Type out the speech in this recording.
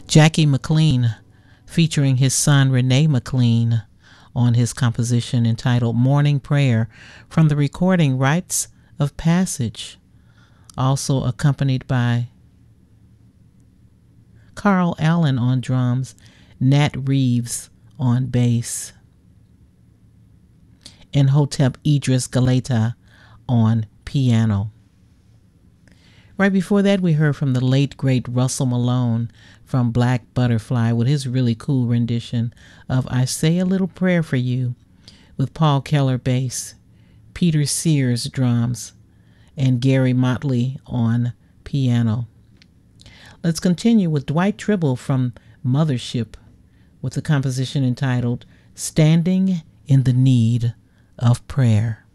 Jackie McLean, featuring his son Renee McLean, on his composition entitled Morning Prayer from the recording Rites of Passage, also accompanied by Carl Allen on drums, Nat Reeves on bass, and Hotep Idris Galeta on piano. Right before that, we heard from the late, great Russell Malone from Black Butterfly with his really cool rendition of I Say a Little Prayer for You, with Paul Keller bass, Peter Sears drums, and Gary Motley on piano. Let's continue with Dwight Tribble from Mothership with the composition entitled Standing in the Need of Prayer.